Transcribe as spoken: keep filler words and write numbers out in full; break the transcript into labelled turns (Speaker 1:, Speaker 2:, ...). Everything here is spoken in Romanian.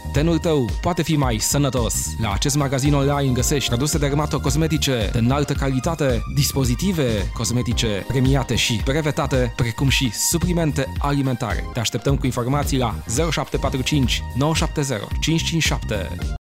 Speaker 1: tenul tău poate fi mai sănătos. La acest magazin online găsești produse dermatocosmetice de înaltă calitate, dispozitive cosmetice premiate și brevetate, precum și suplimente alimentare. Te așteptăm cu informații la zero șapte patru cinci nouă șapte zero cinci cinci șapte.